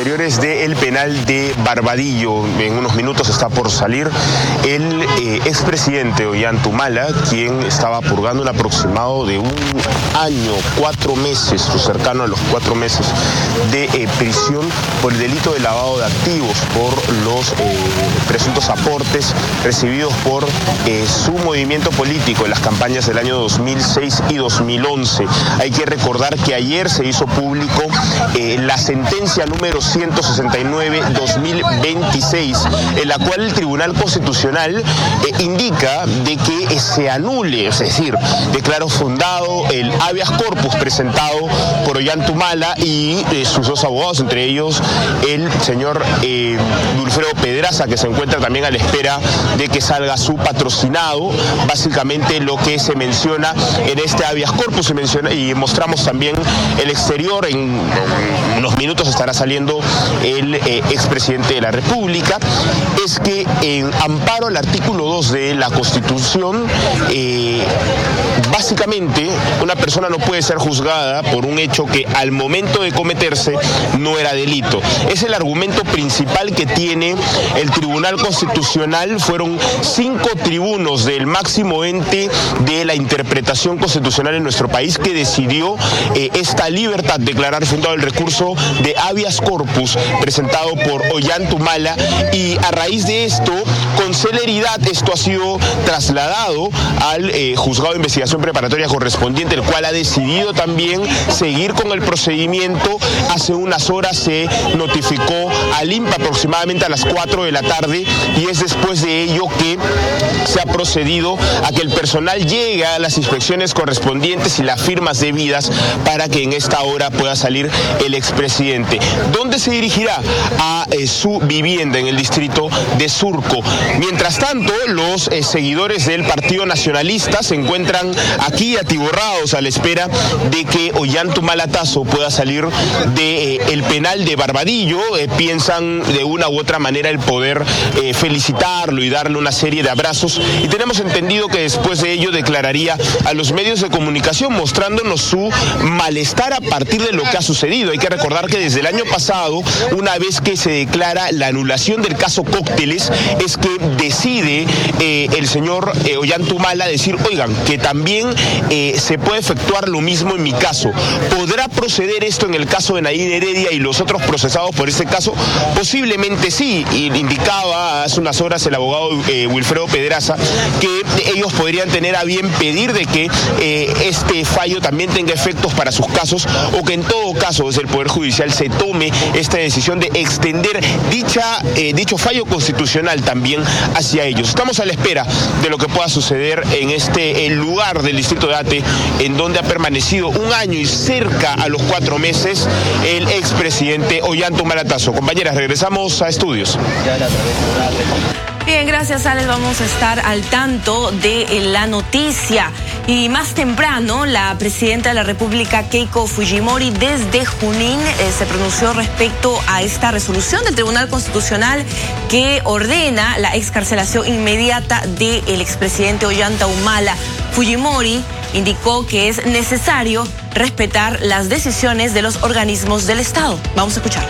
exteriores del penal de Barbadillo. En unos minutos está por salir el expresidente Ollanta Humala, quien estaba purgando un aproximado de 1 año, 4 meses, o cercano a los 4 meses de prisión por el delito de lavado de activos, por los presuntos aportes recibidos por su movimiento político en las campañas del año 2006 y 2011. Hay que recordar que ayer se hizo público la sentencia número 169/2026, en la cual el Tribunal Constitucional indica de que se anule, es decir, declaró fundado el habeas corpus presentado por Ollanta Humala y sus 2 abogados, entre ellos el señor Wilfredo Pedraza, que se encuentra también a la espera de que salga su patrocinado. Básicamente lo que se menciona en este habeas corpus, se menciona, y mostramos también el exterior, en unos minutos estará saliendo el expresidente de la República, es que en amparo al artículo 2 de la Constitución, básicamente una persona no puede ser juzgada por un hecho que al momento de cometerse no era delito. Es el argumento principal que tiene el Tribunal Constitucional. Fueron 5 tribunos del máximo ente de la interpretación constitucional en nuestro país que decidió esta libertad, declarar fundado el recurso de habeas corpus presentado por Ollanta Humala, y a raíz de esto, con celeridad, esto ha sido trasladado al juzgado de investigación preparatoria correspondiente, el cual ha decidido también seguir con el procedimiento. Hace unas horas se notificó al INPE aproximadamente a las 4 de la tarde, y es después de ello que se ha procedido a que el personal llegue a las inspecciones correspondientes y las firmas debidas para que en esta hora pueda salir el expresidente. ¿Dónde se dirigirá? A su vivienda en el distrito de Surco. Mientras tanto, los seguidores del Partido Nacionalista se encuentran aquí atiborrados a la espera de que Ollanta Humala pueda salir del penal de Barbadillo. Piensan de una u otra manera el poder felicitarlo y darle una serie de abrazos, y tenemos entendido que después de ello declararía a los medios de comunicación mostrándonos su malestar a partir de lo que ha sucedido. Hay que recordar que desde el año pasado, una vez que se declara la anulación del caso Cócteles, es que decide el señor Ollanta Humala decir, oigan, que también se puede efectuar lo mismo en mi caso. ¿Podrá proceder esto en el caso de Nadine Heredia y los otros procesados por este caso? Posiblemente sí, y indicaba hace unas horas el abogado Wilfredo Pedraza que ellos podrían tener a bien pedir de que este fallo también tenga efectos para sus casos, o que en todo caso desde el Poder Judicial se tome esta decisión de extender dicho fallo constitucional también hacia ellos. Estamos a la espera de lo que pueda suceder en este lugar del distrito de Ate, en donde ha permanecido 1 año y cerca a los 4 meses el expresidente Ollanta Humala. Compañeras, regresamos a estudios. Bien, gracias, Alex. Vamos a estar al tanto de la noticia. Y más temprano, la presidenta de la República, Keiko Fujimori, desde Junín, se pronunció respecto a esta resolución del Tribunal Constitucional que ordena la excarcelación inmediata del expresidente Ollanta Humala. Fujimori indicó que es necesario respetar las decisiones de los organismos del Estado. Vamos a escuchar.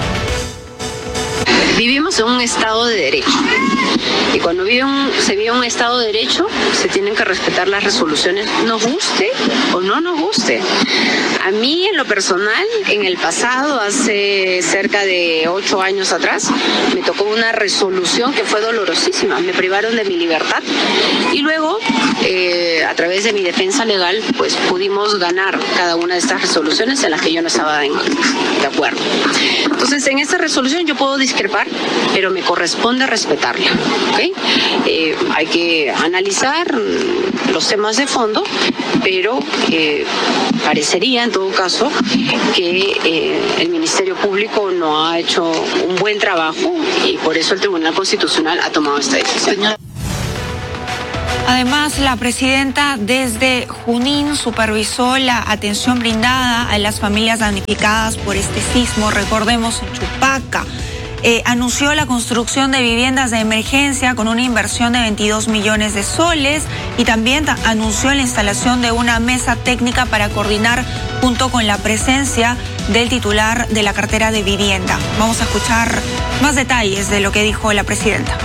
Vivimos en un Estado de Derecho, y cuando se vive un Estado de Derecho se tienen que respetar las resoluciones, nos guste o no nos guste. A mí, en lo personal, en el pasado, hace cerca de 8 años atrás, me tocó una resolución que fue dolorosísima, me privaron de mi libertad, y luego a través de mi defensa legal pues pudimos ganar cada una de estas resoluciones en las que yo no estaba de acuerdo. Entonces, en esta resolución yo puedo discrepar, pero me corresponde respetarla, ¿okay? Hay que analizar los temas de fondo, pero parecería en todo caso que el Ministerio Público no ha hecho un buen trabajo, y por eso el Tribunal Constitucional ha tomado esta decisión. Además, la presidenta desde Junín supervisó la atención brindada a las familias damnificadas por este sismo. Recordemos, en Chupaca, anunció la construcción de viviendas de emergencia con una inversión de 22 millones de soles y también anunció la instalación de una mesa técnica para coordinar junto con la presencia del titular de la cartera de vivienda. Vamos a escuchar más detalles de lo que dijo la presidenta.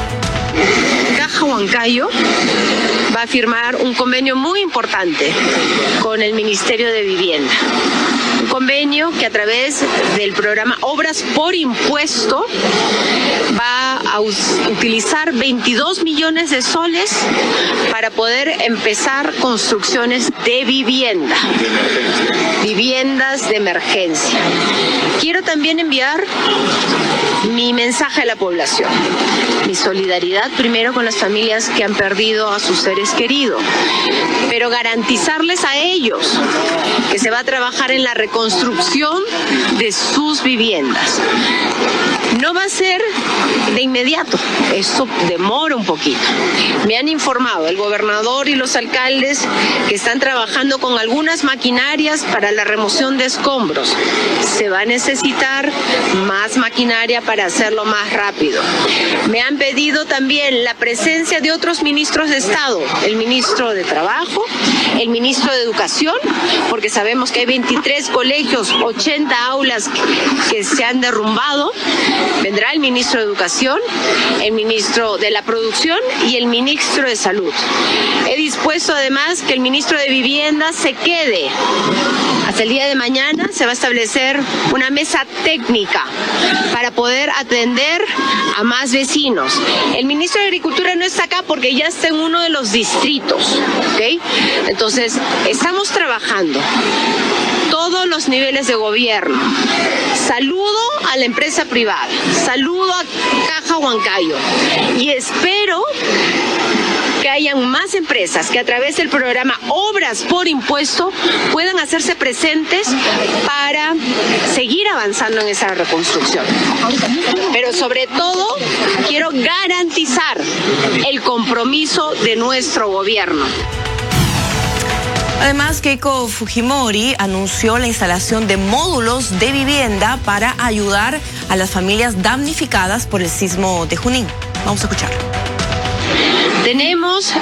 Caja Huancayo va a firmar un convenio muy importante con el Ministerio de Vivienda. Un convenio que a través del programa Obras por Impuesto va a utilizar 22 millones de soles para poder empezar construcciones de vivienda, viviendas de emergencia. Quiero también enviar mi mensaje a la población, mi solidaridad primero con las familias que han perdido a sus seres queridos, pero garantizarles a ellos que se va a trabajar en la reconstrucción de sus viviendas. No va a ser de inmediato, eso demora un poquito. Me han informado el gobernador y los alcaldes que están trabajando con algunas maquinarias para la remoción de escombros. Se va a necesitar más maquinaria para hacerlo más rápido. Me han pedido también la presencia de otros ministros de Estado, el ministro de Trabajo, el ministro de Educación, porque sabemos que hay 23 colegios, 80 aulas que se han derrumbado. Vendrá el ministro de Educación, el ministro de la Producción y el ministro de Salud. He dispuesto además que el ministro de Vivienda se quede. Hasta el día de mañana se va a establecer una mesa técnica para poder atender a más vecinos. El ministro de Agricultura no está acá porque ya está en uno de los distritos, ¿ok? Entonces, estamos trabajando todos los niveles de gobierno. Saludo a la empresa privada, saludo a Caja Huancayo y espero que hayan más empresas que a través del programa Obras por Impuesto puedan hacerse presentes para seguir avanzando en esa reconstrucción. Pero sobre todo, quiero garantizar el compromiso de nuestro gobierno. Además, Keiko Fujimori anunció la instalación de módulos de vivienda para ayudar a las familias damnificadas por el sismo de Junín. Vamos a escucharlo. Tenemos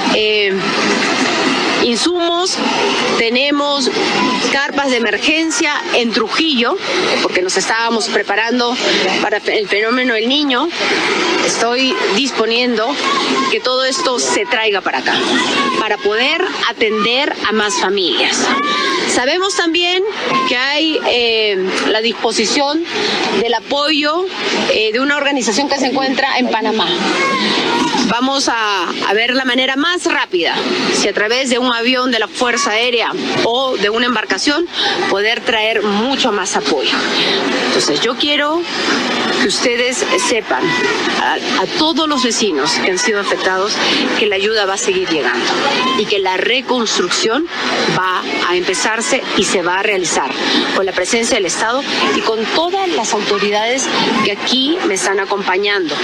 insumos, tenemos carpas de emergencia en Trujillo, porque nos estábamos preparando para el fenómeno del Niño. Estoy disponiendo que todo esto se traiga para acá, para poder atender a más familias. Sabemos también que hay la disposición del apoyo de una organización que se encuentra en Panamá. Vamos a ver la manera más rápida, si a través de un avión de la Fuerza Aérea o de una embarcación, poder traer mucho más apoyo. Entonces yo quiero que ustedes sepan, a todos los vecinos que han sido afectados, que la ayuda va a seguir llegando y que la reconstrucción va a empezarse y se va a realizar con la presencia del Estado y con todas las autoridades que aquí me están acompañando.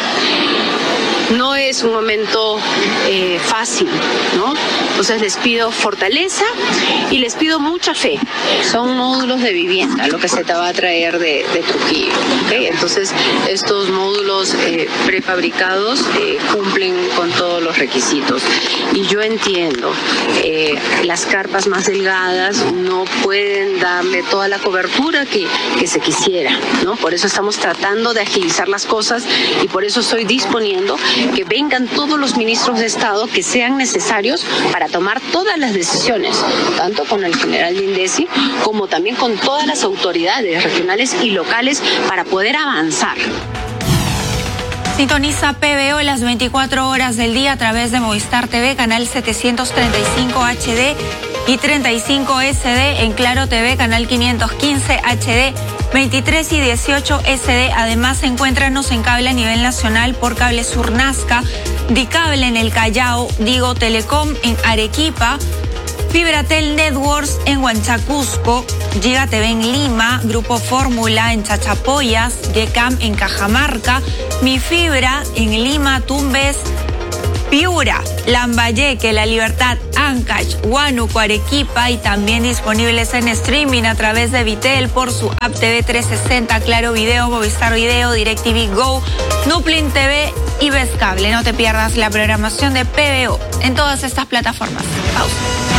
No es un momento fácil, ¿no? Entonces les pido fortaleza y les pido mucha fe. Son módulos de vivienda, lo que se te va a traer de Trujillo, ¿okay? Entonces estos módulos prefabricados cumplen con todos los requisitos. Y yo entiendo, las carpas más delgadas no pueden darle toda la cobertura que se quisiera, ¿no? Por eso estamos tratando de agilizar las cosas y por eso estoy disponiendo que vengan todos los ministros de Estado que sean necesarios para tomar todas las decisiones, tanto con el general Lindesi como también con todas las autoridades regionales y locales para poder avanzar. Sintoniza PBO las 24 horas del día a través de Movistar TV, canal 735 HD y 35 SD, en Claro TV, canal 515 HD, 23 y 18 SD. Además, encuéntranos en cable a nivel nacional por Cable Sur Nazca, Dicable en el Callao, Digo Telecom en Arequipa, Fibratel Networks en Huanchacusco, Giga TV en Lima, Grupo Fórmula en Chachapoyas, GECAM en Cajamarca, Mi Fibra en Lima, Tumbes, Piura, Lambayeque, La Libertad, Ancash, Huánuco, Arequipa y también disponibles en streaming a través de Vitel por su app TV 360, Claro Video, Movistar Video, DirecTV Go, Nuplin TV y Ves Cable. No te pierdas la programación de PBO en todas estas plataformas. Pausa.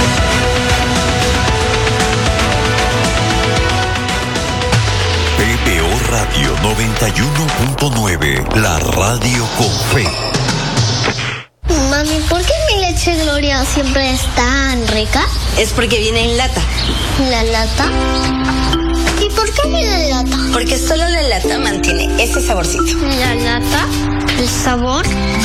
PBO Radio 91.9, la radio con fe. Mami, ¿por qué mi leche Gloria siempre es tan rica? Es porque viene en lata. ¿La lata? ¿Y por qué viene en lata? Porque solo la lata mantiene ese saborcito. ¿La lata? ¿El sabor?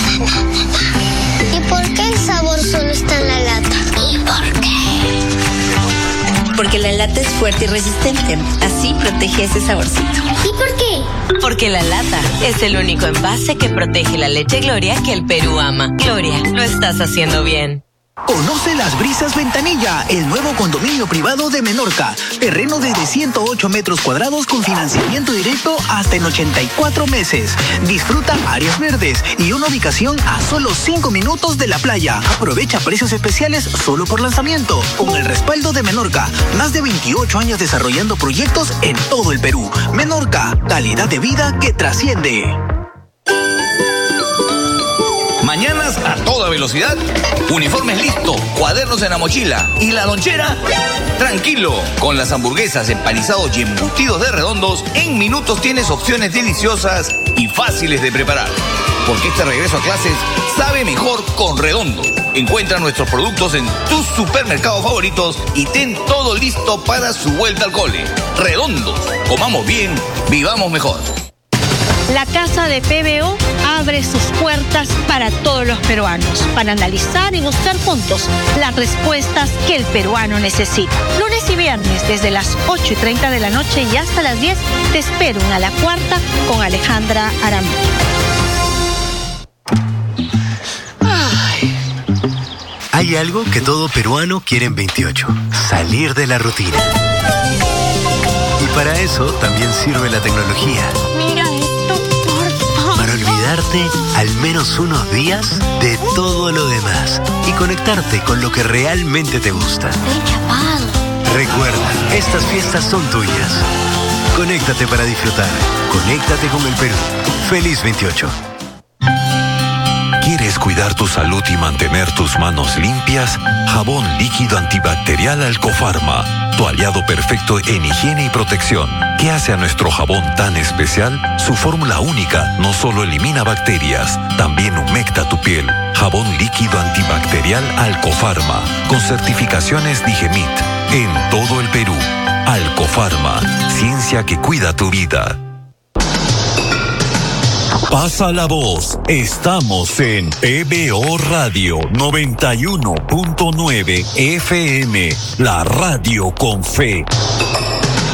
¿Y por qué el sabor solo está en la lata? ¿Y por qué? Porque la lata es fuerte y resistente. Así protege ese saborcito. ¿Y por qué? Porque la lata es el único envase que protege la leche Gloria que el Perú ama. Gloria, lo estás haciendo bien. Conoce Las Brisas Ventanilla, el nuevo condominio privado de Menorca. Terreno desde 108 metros cuadrados con financiamiento directo hasta en 84 meses. Disfruta áreas verdes y una ubicación a solo 5 minutos de la playa. Aprovecha precios especiales solo por lanzamiento. Con el respaldo de Menorca, más de 28 años desarrollando proyectos en todo el Perú. Menorca, calidad de vida que trasciende. Mañanas a toda velocidad, uniformes listos, cuadernos en la mochila y la lonchera. Tranquilo, con las hamburguesas, empanizados y embutidos de Redondos, en minutos tienes opciones deliciosas y fáciles de preparar. Porque este regreso a clases sabe mejor con Redondos. Encuentra nuestros productos en tus supermercados favoritos y ten todo listo para su vuelta al cole. Redondos, comamos bien, vivamos mejor. La Casa de PBO abre sus puertas para todos los peruanos, para analizar y buscar juntos las respuestas que el peruano necesita. Lunes y viernes, desde las 8:30 de la noche y hasta las 10, te espero en A la Cuarta con Alejandra Aramillo. Hay algo que todo peruano quiere en 28, salir de la rutina. Y para eso también sirve la tecnología. Mira esto, por favor. Para olvidarte al menos unos días de todo lo demás y conectarte con lo que realmente te gusta. Estoy chapado. Recuerda, estas fiestas son tuyas. Conéctate para disfrutar. Conéctate con el Perú. Feliz 28. ¿Quieres cuidar tu salud y mantener tus manos limpias? Jabón líquido antibacterial Alcofarma, tu aliado perfecto en higiene y protección. ¿Qué hace a nuestro jabón tan especial? Su fórmula única no solo elimina bacterias, también humecta tu piel. Jabón líquido antibacterial Alcofarma, con certificaciones Digemit, en todo el Perú. Alcofarma, ciencia que cuida tu vida. Pasa la voz. Estamos en PBO Radio 91.9 FM, la radio con fe.